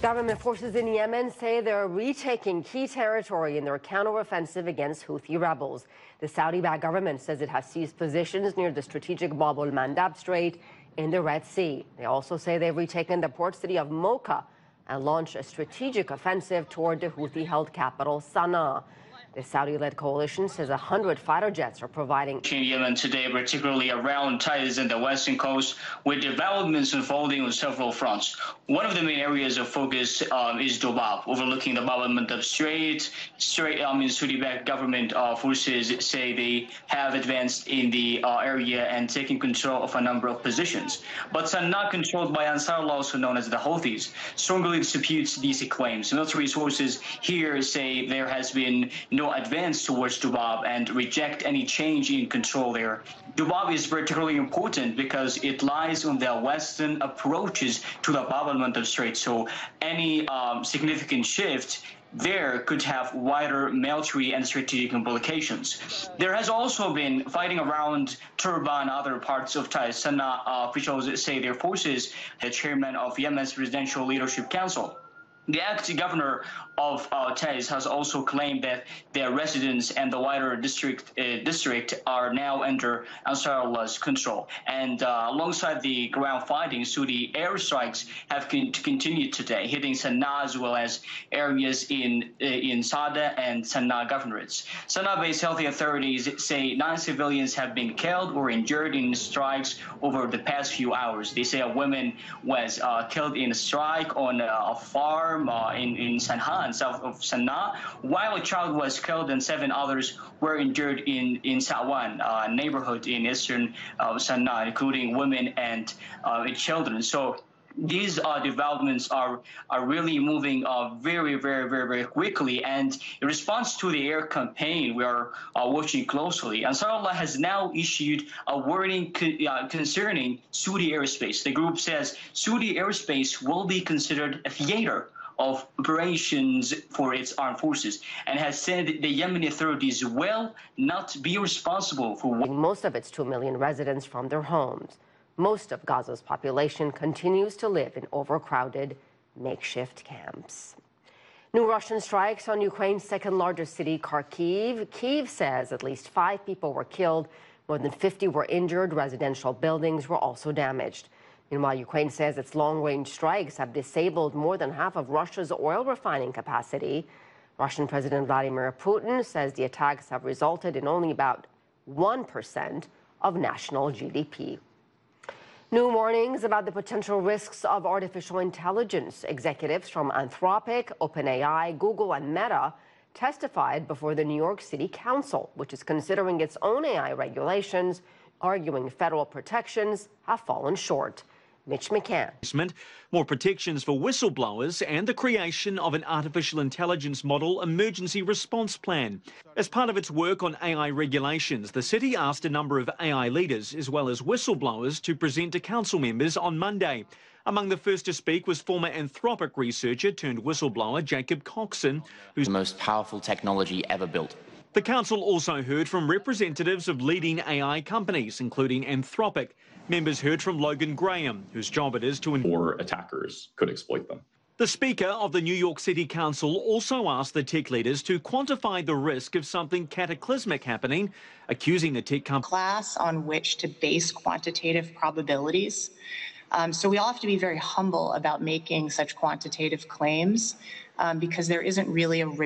Government forces in Yemen say they're retaking key territory in their counteroffensive against Houthi rebels. The Saudi-backed government says it has seized positions near the strategic Bab el-Mandab Strait in the Red Sea. They also say they've retaken the port city of Mocha and launched a strategic offensive toward the Houthi-held capital, Sana'a. The Saudi-led coalition says 100 fighter jets are providing in Yemen today, particularly around Taiz and the western coast, with developments unfolding on several fronts. One of the main areas of focus is Dobab, overlooking the Bab el-Mandab Strait. Saudi-backed government forces say they have advanced in the area and taken control of a number of positions. But Sana'a, controlled by Ansarullah, also known as the Houthis, strongly disputes these claims. Military sources here say there has been no advance towards Dobab and reject any change in control there. Dobab is particularly important because it lies on the western approaches to the Bab el-Mandab Strait, so any significant shift there could have wider military and strategic implications. There has also been fighting around Turban and other parts of Taiz. Sana'a officials say their forces, the chairman of Yemen's Presidential Leadership Council, the acting governor of Taiz, has also claimed that their residents and the wider district are now under Ansarullah's control. And alongside the ground fighting, Saudi airstrikes have continued today, hitting Sana'a as well as areas in Sada and Sana'a governorates. Sana'a-based health authorities say 9 civilians have been killed or injured in strikes over the past few hours. They say a woman was killed in a strike on a farm in Sanha, south of Sana'a, while a child was killed and 7 others were injured in Sawan, a neighborhood in eastern Sana'a, including women and children. So these developments are really moving very quickly, and in response to the air campaign we are watching closely, Ansarullah has now issued a warning concerning Saudi airspace. The group says Saudi airspace will be considered a theater of operations for its armed forces, and has said the Yemeni authorities will not be responsible for most of its 2 million residents from their homes. Most of Gaza's population continues to live in overcrowded makeshift camps. New Russian strikes on Ukraine's second-largest city, Kharkiv. Kyiv says at least 5 people were killed, more than 50 were injured. Residential buildings were also damaged. Meanwhile, Ukraine says its long-range strikes have disabled more than half of Russia's oil refining capacity. Russian President Vladimir Putin says the attacks have resulted in only about 1% of national GDP. New warnings about the potential risks of artificial intelligence. Executives from Anthropic, OpenAI, Google, and Meta testified before the New York City Council, which is considering its own AI regulations, arguing federal protections have fallen short. Mitch McCann. More protections for whistleblowers and the creation of an artificial intelligence model emergency response plan. As part of its work on AI regulations, the city asked a number of AI leaders as well as whistleblowers to present to council members on Monday. Among the first to speak was former Anthropic researcher turned whistleblower Jacob Coxon, who's the most powerful technology ever built. The council also heard from representatives of leading AI companies, including Anthropic. Members heard from Logan Graham, whose job it is to or attackers could exploit them. The Speaker of the New York City Council also asked the tech leaders to quantify the risk of something cataclysmic happening, accusing the tech company class on which to base quantitative probabilities. So we all have to be very humble about making such quantitative claims because there isn't really a